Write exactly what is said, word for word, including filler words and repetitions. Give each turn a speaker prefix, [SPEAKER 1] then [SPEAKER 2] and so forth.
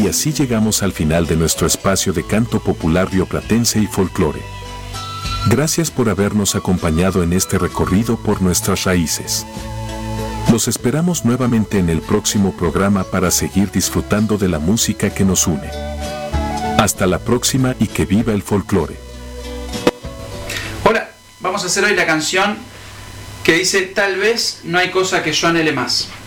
[SPEAKER 1] Y así llegamos al final de nuestro espacio de canto popular rioplatense y folclore. Gracias por habernos acompañado en este recorrido por nuestras raíces. Los esperamos nuevamente en el próximo programa para seguir disfrutando de la música que nos une. Hasta la próxima y que viva el folclore.
[SPEAKER 2] Hola, vamos a hacer hoy la canción que dice: tal vez no hay cosa que yo anhele más.